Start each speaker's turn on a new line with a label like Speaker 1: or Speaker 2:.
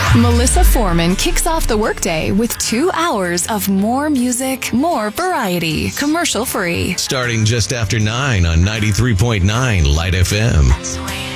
Speaker 1: Melissa Foreman kicks off the workday with 2 hours of more music, more variety, commercial free.
Speaker 2: Starting just after 9 on 93.9 Light FM.